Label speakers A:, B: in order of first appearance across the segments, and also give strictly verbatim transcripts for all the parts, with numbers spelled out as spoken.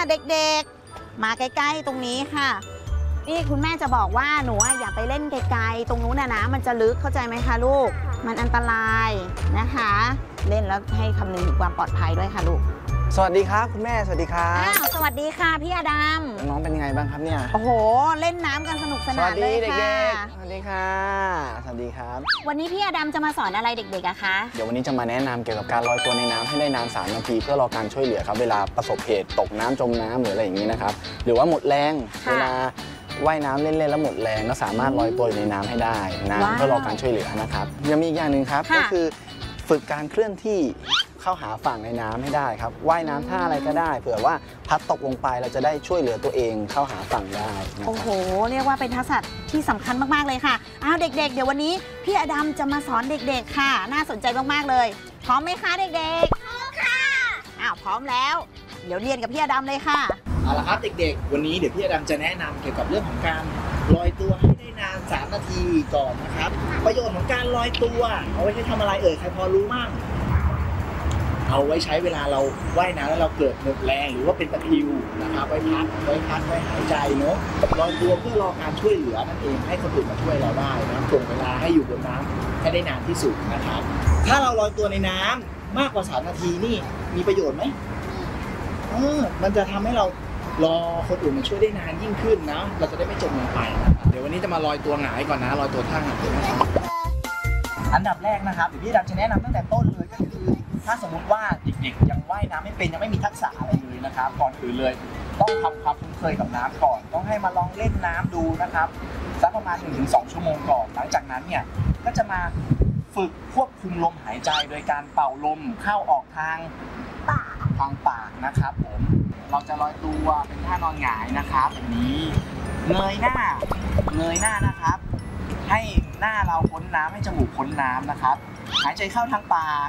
A: เด็กๆมาใกล้ๆตรงนี้ค่ะนี่คุณแม่จะบอกว่าหนูอย่าไปเล่นไกลๆตรงนู้นนะนะมันจะลึกเข้าใจไหมคะลูกมันอันตรายนะคะเล่นแล้วให้คำนึงถึงความปลอดภัยด้วยค่ะลูก
B: สวัสดีครับคุณแม่สวัสดีครับ
A: อ้าวสวัสดีค่ะพี่อดัม
B: น้องเป็นยังไงบ้างครับเนี่ย
A: โอ้โหเล่นน้ำกันสนุกสนานเลยค่ะ
B: สวัสดีค่ะสวัสดีครับ
A: วันนี้พี่อดัมจะมาสอนอะไรเด็กๆอะคะ
B: เดี๋ยววันนี้จะมาแนะนำเกี่ยวกับการลอยตัวในน้ำให้ได้นานสามนาทีเพื่อรอการช่วยเหลือครับเวลาประสบเหตุตกน้ำจมน้ำหรืออะไรอย่างนี้นะครับหรือว่าหมดแรงเวลาว่ายน้ำเล่นๆแล้วหมดแรงก็สามารถลอยตัวอยู่ในน้ำให้ได้นะเพื่อรอการช่วยเหลือนะครับยังมีอีกอย่างหนึ่งครับก็คือฝึกการเคลื่อนที่เข้าหาฝั่งในน้ำให้ได้ครับว่ายน้ำท่าอะไรก็ได้เผื่อว่าพัดตกลงไปเราจะได้ช่วยเหลือตัวเองเข้าหาฝั่งได้
A: โอ้โหเรียกว่าเป็นทักษะที่สำคัญมากๆเลยค่ะอ้าวเด็กๆเดี๋ยววันนี้พี่อดัมจะมาสอนเด็กๆค่ะน่าสนใจมากๆเลยพร้อมไหมคะเด็กๆพร้อมค่ะอ้าวพร้อมแล้วเดี๋ยวเรียนกับพี่อดัมเลยค่ะ
C: เอาละครับเด็กๆวันนี้เดี๋ยวพี่อดัมจะแนะนำเกี่ยวกับเรื่องของการลอยตัวให้ได้นานสามนาทีก่อนนะครับประโยชน์ของการลอยตัวเอาไว้ใช้ทำอะไรเอ่ยใครพอรู้มั่งเอาไว้ใช้เวลาเราว่ายน้ำแล้วเราเกิดหมดแรงหรือว่าเป็นตะคริวนะครับไว้พักไว้พักไว้หายใจเนาะลอยตัวเพื่อรอการช่วยเหลือนั่นเองให้คนอื่นมาช่วยเราได้นะถ่วงเวลาให้อยู่บนน้ำให้ได้นานที่สุดนะครับถ้าเราลอยตัวในน้ำมากกว่าสามนาทีนี่มีประโยชน์ไหมเออมันจะทำให้เรารอคนอื่นมาช่วยได้นานยิ่งขึ้นนะเราจะได้ไม่จมลงไปเดี๋ยววันนี้จะมาลอยตัวหงายก่อนนะลอยตัวท่าหงายนะครับอันดับแรกนะครับเดี๋ยวพี่ดำจะแนะนำตั้งแต่ต้นเลยก็คือถ้าสมมติว่าเด็กๆยังว่ายน้ำไม่เป็นยังไม่มีทักษะอะไรเลยนะครับก่อนอื่นเลยต้องทำความคุ้นเคยกับน้ำก่อนต้องให้มาลองเล่นน้ำดูนะครับสักประมาณ หนึ่งถึงสอง ชั่วโมงก่อนหลังจากนั้นเนี่ยก็จะมาฝึกควบคุมลมหายใจโดยการเป่าลมเข้าออกทางปากทางปากนะครับผมเราจะลอยตัวเป็นท่านอนหงายนะครับแบบนี้เงยหน้าเงยหน้านะครับให้หน้าเราพ้นน้ำให้จมูกพ้นน้ำนะครับหายใจเข้าทางปาก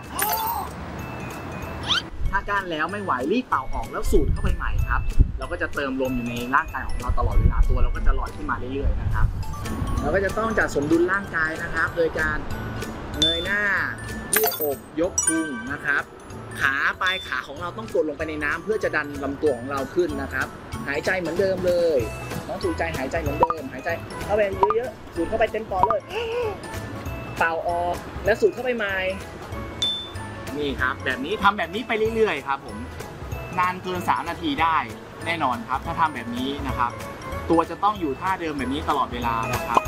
C: ถ้าก้านแล้วไม่ไหวรีบเป่าออกแล้วสูดเข้าไปใหม่ครับเราก็จะเติมลมอยู่ในร่างกายของเราตลอดเวลาตัวเราก็จะลอยขึ้นมาเรื่อยๆนะครับเราก็จะต้องจัดสมดุลร่างกายนะครับโดยการเงยหน้ายืดอกยกพุงนะครับขาปลายขาของเราต้องกดลงไปในน้ำเพื่อจะดันลำตัวของเราขึ้นนะครับหายใจเหมือนเดิมเลยน้องสูดใจหายใจเหมือนเดิมหายใจเข้าไปเยอะๆสูดเข้าไปเต็มปอดเลยเป่าออกแล้วสูดเข้าไปใหม่นี่ครับแบบนี้ทำแบบนี้ไปเรื่อยๆครับผมนานเกินสามนาทีได้แน่นอนครับถ้าทำแบบนี้นะครับตัวจะต้องอยู่ท่าเดิมแบบนี้ตลอดเวลานะครับ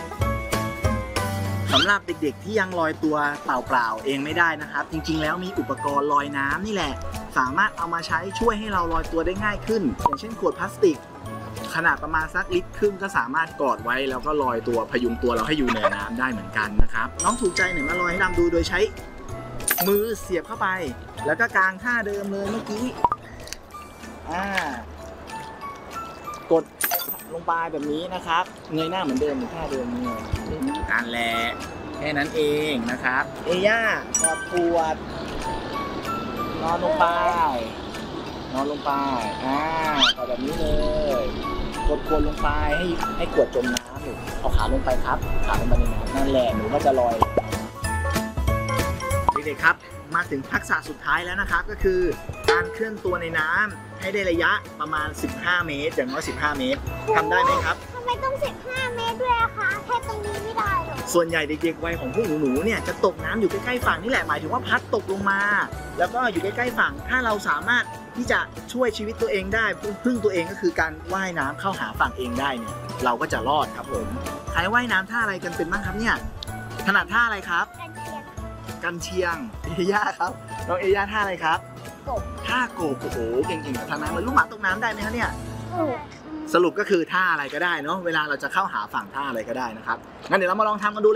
C: สำหรับเด็กๆที่ยังลอยตัวเปล่าๆเองไม่ได้นะครับจริงๆแล้วมีอุปกรณ์ลอยน้ำนี่แหละสามารถเอามาใช้ช่วยให้เราลอยตัวได้ง่ายขึ้นอย่างเช่นขวดพลาสติกขนาดประมาณสักลิตรครึ่งก็สามารถกอดไว้แล้วก็ลอยตัวพยุงตัวเราให้อยู่เหนือน้ำได้เหมือนกันนะครับน้องถูกใจหน่อยมาลอยให้ดำดูโดยใช้มือเสียบเข้าไปแล้วก็กางท่าเดิมเลยเมื่อกี้อ่ากดลงไปแบบนี้นะครับเงยหน้าเหมือนเดิมเหมือนท่าเดิมนี่นั่นแหละแค่นั้นเองนะครับเอย่ากอดขวดนอนลงไปนอนลงไปอ่ากอดแบบนี้เลยกดขวดลงไปให้ให้ขวดจมน้ำอยู่เอาขาลงไปครับขาลงไปในน้ำนั่นแหละหนูก็จะลอยเด็กๆครับมาถึงทักษะสุดท้ายแล้วนะครับก็คือการเคลื่อนตัวในน้ำให้ได้ระยะประมาณสิบห้าเมตรอย่างน้อยสิบห้าเมตรทำได้ไหมครับ
D: ทำไมต้องสิบห้าเมตรด้วยอะคะแค่ตรงนี้ไม่ได้หรอ
C: ส่วนใหญ่เด็กๆวัยของพวกหนูๆเนี่ยจะตกน้ำอยู่ใกล้ๆฝั่งนี่แหละหมายถึงว่าพัดตกลงมาแล้วก็อยู่ใกล้ๆฝั่งถ้าเราสามารถที่จะช่วยชีวิตตัวเองได้พึ่งตัวเองก็คือการว่ายน้ำเข้าหาฝั่งเองได้เนี่ยเราก็จะรอดครับผมใครว่ายน้ำท่าอะไรกันเป็นบ้างครับเนี่ยถนัดท่าอะไรครับกันเชียงเอย่าครับน้องเอย่าท่าอะไรครับ
D: กบ
C: ท่ากบโอ้โหเก่งๆกับทางน้ำเหมือนลูกหมาตกน้ำได้ไหมคะเนี่ยสรุปก็คือท่าอะไรก็ได้เนาะเวลาเราจะเข้าหาฝั่งท่าอะไรก็ได้นะครับงั้นเดี๋ยวเรามาลองทำกันดู